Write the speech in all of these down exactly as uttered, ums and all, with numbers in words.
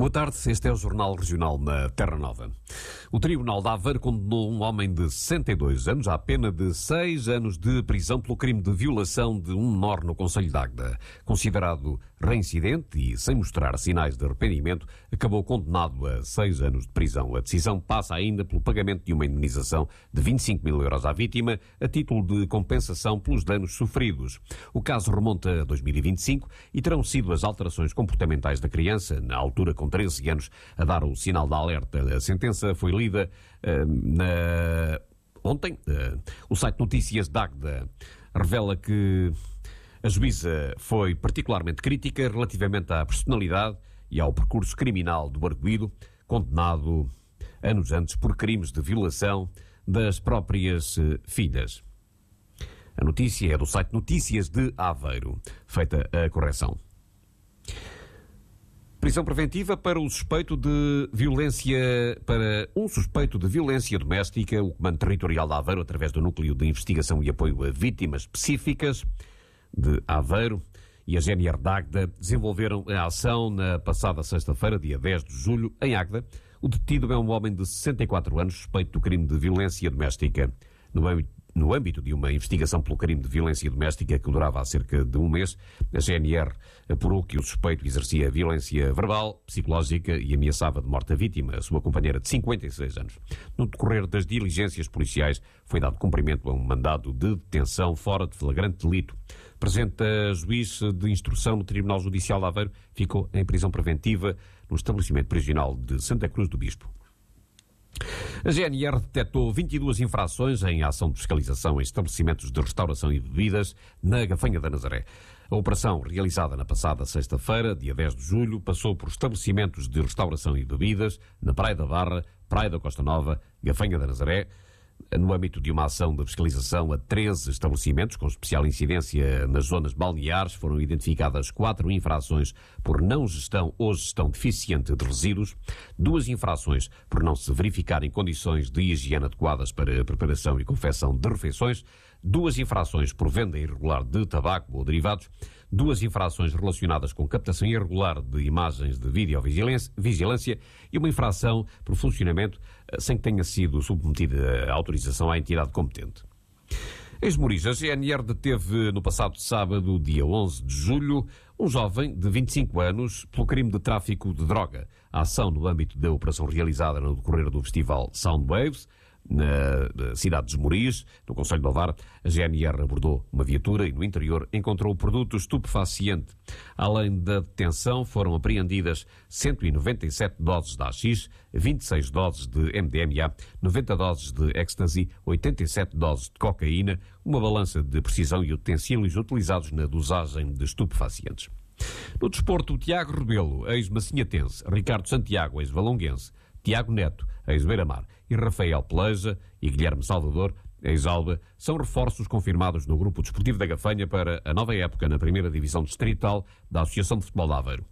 Boa tarde, este é o Jornal Regional na Terra Nova. O Tribunal de Aveiro condenou um homem de sessenta e dois anos à pena de seis anos de prisão pelo crime de violação de um menor no concelho de Águeda. Considerado reincidente e sem mostrar sinais de arrependimento, acabou condenado a seis anos de prisão. A decisão passa ainda pelo pagamento de uma indemnização de vinte e cinco mil euros à vítima, a título de compensação pelos danos sofridos. O caso remonta a dois mil e vinte e cinco e terão sido as alterações comportamentais da criança, na altura com treze anos, a dar o sinal de alerta. A sentença foi lida uh, na... ontem. Uh, o site Notícias de Águeda revela que a juíza foi particularmente crítica relativamente à personalidade e ao percurso criminal do arguido, condenado anos antes por crimes de violação das próprias uh, filhas. A notícia é do site Notícias de Aveiro. Feita a correção. Prisão preventiva para o suspeito de violência, para um suspeito de violência doméstica. O Comando Territorial de Aveiro, através do Núcleo de Investigação e Apoio a Vítimas Específicas de Aveiro e a G N R de Águeda, desenvolveram a ação na passada sexta-feira, dia dez de julho, em Águeda. O detido é um homem de sessenta e quatro anos, suspeito do crime de violência doméstica. No âmbito No âmbito de uma investigação pelo crime de violência doméstica que durava há cerca de um mês, a G N R apurou que o suspeito exercia violência verbal, psicológica e ameaçava de morte a vítima, a sua companheira de cinquenta e seis anos. No decorrer das diligências policiais, foi dado cumprimento a um mandado de detenção fora de flagrante delito. Presente a juiz de instrução no Tribunal Judicial de Aveiro, ficou em prisão preventiva no estabelecimento prisional de Santa Cruz do Bispo. A G N R detectou vinte e duas infrações em ação de fiscalização em estabelecimentos de restauração e bebidas na Gafanha da Nazaré. A operação, realizada na passada sexta-feira, dia dez de julho, passou por estabelecimentos de restauração e bebidas na Praia da Barra, Praia da Costa Nova, Gafanha da Nazaré. No âmbito de uma ação de fiscalização a treze estabelecimentos com especial incidência nas zonas balneares, foram identificadas quatro infrações por não gestão ou gestão deficiente de resíduos, duas infrações por não se verificarem condições de higiene adequadas para a preparação e confecção de refeições, duas infrações por venda irregular de tabaco ou derivados, duas infrações relacionadas com captação irregular de imagens de videovigilância e uma infração por funcionamento sem que tenha sido submetida a autorização à entidade competente. Em Esmoriz, a G N R deteve no passado sábado, dia onze de julho, um jovem de vinte e cinco anos pelo crime de tráfico de droga. A ação no âmbito da operação realizada no decorrer do festival Soundwaves, na cidade de Esmoriz, no concelho de Ovar, a G N R abordou uma viatura e no interior encontrou produto estupefaciente. Além da detenção, foram apreendidas cento e noventa e sete doses de haxixe, vinte e seis doses de M D M A, noventa doses de ecstasy, oitenta e sete doses de cocaína, uma balança de precisão e utensílios utilizados na dosagem de estupefacientes. No desporto, Tiago Rebelo, ex-macinhatense, Ricardo Santiago, ex-valonguense, Tiago Neto, ex-Beira-Mar, e Rafael Peleja e Guilherme Salvador, ex-Alba, são reforços confirmados no Grupo Desportivo da Gafanha para a nova época na primeira divisão distrital da Associação de Futebol de Aveiro.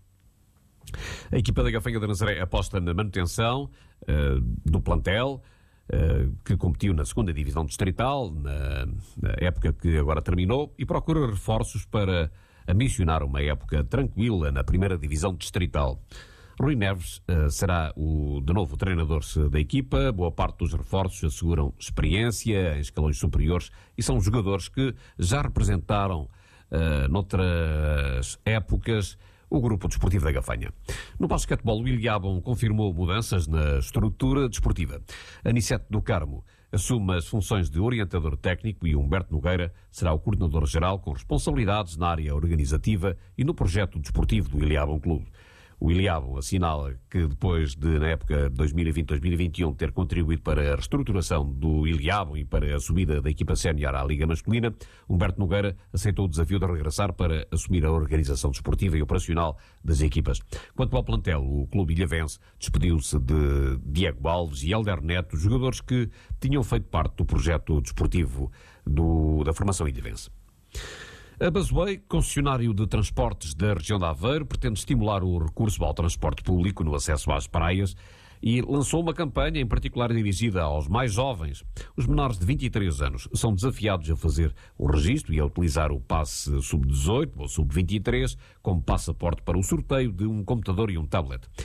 A equipa da Gafanha da Nazaré aposta na manutenção uh, do plantel, uh, que competiu na segunda divisão distrital, na, na época que agora terminou, e procura reforços para ambicionar uma época tranquila na primeira divisão distrital. Rui Neves uh, será o, de novo, o treinador da equipa. Boa parte dos reforços asseguram experiência em escalões superiores e são jogadores que já representaram uh, noutras épocas o Grupo Desportivo da Gafanha. No basquetebol, o Ilhabão confirmou mudanças na estrutura desportiva. Anicete do Carmo assume as funções de orientador técnico e Humberto Nogueira será o coordenador-geral com responsabilidades na área organizativa e no projeto desportivo do Ilhabão Clube. O Ilhabão assinala que depois de, na época dois mil e vinte a dois mil e vinte e um, ter contribuído para a reestruturação do Ilhabão e para a subida da equipa sénior à Liga Masculina, Humberto Nogueira aceitou o desafio de regressar para assumir a organização desportiva e operacional das equipas. Quanto ao plantel, o clube ilhavense despediu-se de Diego Alves e Helder Neto, jogadores que tinham feito parte do projeto desportivo do, da formação ilhavense. A Busway, concessionário de transportes da região de Aveiro, pretende estimular o recurso ao transporte público no acesso às praias e lançou uma campanha em particular dirigida aos mais jovens. Os menores de vinte e três anos são desafiados a fazer o registro e a utilizar o passe sub dezoito ou sub vinte e três como passaporte para o sorteio de um computador e um tablet.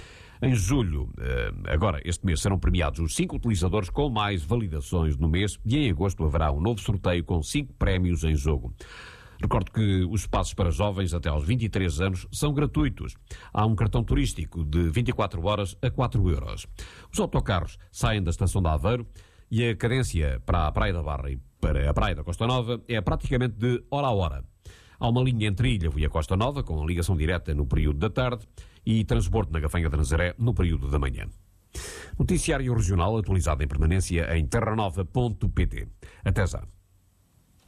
Em julho, agora este mês, serão premiados os cinco utilizadores com mais validações no mês e em agosto haverá um novo sorteio com cinco prémios em jogo. Recordo que os passos para jovens até aos vinte e três anos são gratuitos. Há um cartão turístico de vinte e quatro horas a quatro euros. Os autocarros saem da estação de Aveiro e a cadência para a Praia da Barra e para a Praia da Costa Nova é praticamente de hora a hora. Há uma linha entre Ilhavo e a Costa Nova com ligação direta no período da tarde e transbordo na Gafanha de Nazaré no período da manhã. Noticiário regional atualizado em permanência em terranova ponto pt. Até já.